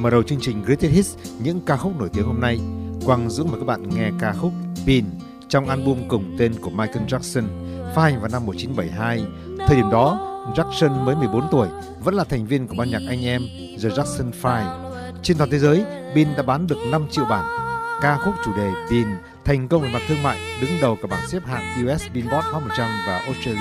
Mở đầu chương trình Greatest Hits, những ca khúc nổi tiếng hôm nay, Quang Dũng mời các bạn nghe ca khúc Pin trong album cùng tên của Michael Jackson, phát hành vào năm 1972. Thời điểm đó, Jackson mới 14 tuổi, vẫn là thành viên của ban nhạc anh em The Jackson 5. Trên toàn thế giới, Pin đã bán được 5 triệu bản. Ca khúc chủ đề Pin thành công về mặt thương mại, đứng đầu cả bảng xếp hạng US Billboard Hot 100 và Australia